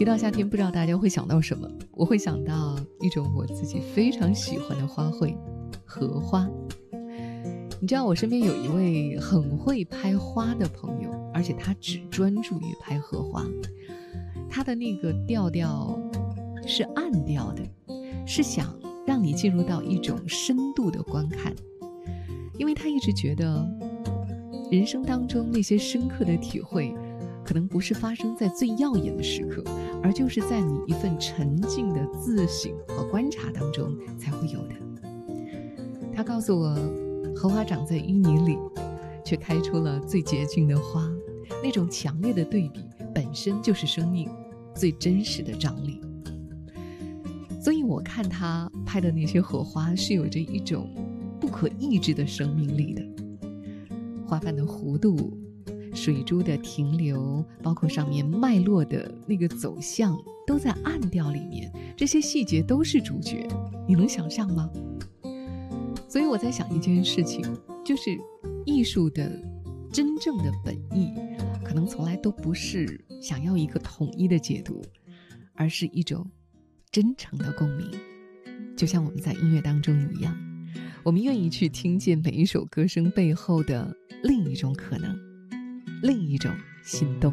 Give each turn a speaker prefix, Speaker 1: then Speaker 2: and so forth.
Speaker 1: 提到夏天，不知道大家会想到什么？我会想到一种我自己非常喜欢的花卉——荷花。你知道我身边有一位很会拍花的朋友，而且他只专注于拍荷花。他的那个调调是暗调的，是想让你进入到一种深度的观看。因为他一直觉得人生当中那些深刻的体会可能不是发生在最耀眼的时刻，而就是在你一份沉静的自省和观察当中才会有的。他告诉我，荷花长在淤泥里，却开出了最洁净的花，那种强烈的对比本身就是生命最真实的张力。所以我看他拍的那些荷花是有着一种不可抑制的生命力的。花瓣的弧度，水珠的停留，包括上面脉络的那个走向，都在暗调里面，这些细节都是主角，你能想象吗？所以我在想一件事情，就是艺术的真正的本意，可能从来都不是想要一个统一的解读，而是一种真诚的共鸣。就像我们在音乐当中一样，我们愿意去听见每一首歌声背后的另一种可能，另一种心动。